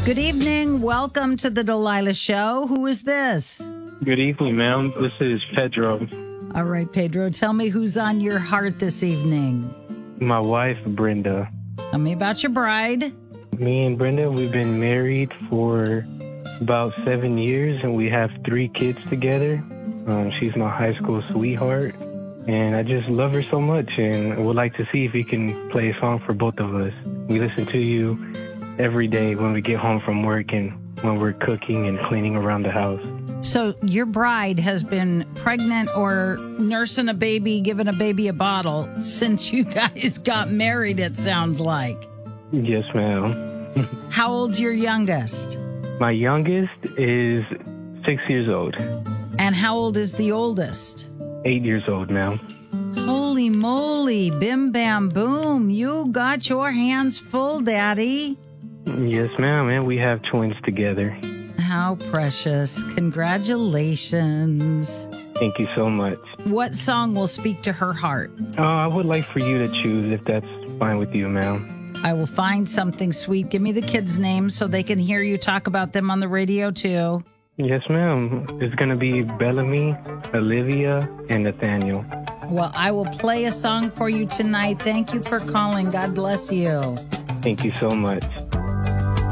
Good evening. Welcome to the Delilah Show. Who is this? Good evening, ma'am. This is Pedro. All right, Pedro, tell me who's on your heart this evening. My wife, Brenda. Tell me about your bride. Me and Brenda, we've been married for about 7 years, and we have 3 kids together. She's my high school sweetheart, and I just love her so much, and I would like to see if we can play a song for both of us. We listen to you every day when we get home from work and when we're cooking and cleaning around the house. So your bride has been pregnant or nursing a baby, giving a baby a bottle since you guys got married, it sounds like. Yes, ma'am. How old's your youngest? My youngest is 6 years old. And how old is the oldest? 8 years old, ma'am. Holy moly, bim bam boom. You got your hands full, Daddy. Yes, ma'am, and we have twins together. How precious. Congratulations. Thank you so much. What song will speak to her heart? I would like for you to choose if that's fine with you, ma'am. I will find something sweet. Give me the kids' names so they can hear you talk about them on the radio, too. Yes, ma'am. It's going to be Bellamy, Olivia, and Nathaniel. Well, I will play a song for you tonight. Thank you for calling. God bless you. Thank you so much.